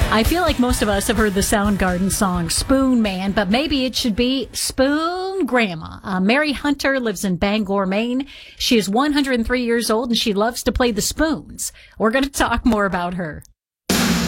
I feel like most of us have heard the Soundgarden song Spoon Man, but maybe it should be Spoon Grandma. Mary Hunter lives in Bangor, Maine. She is 103 years old and she loves to play the spoons. We're going to talk more about her.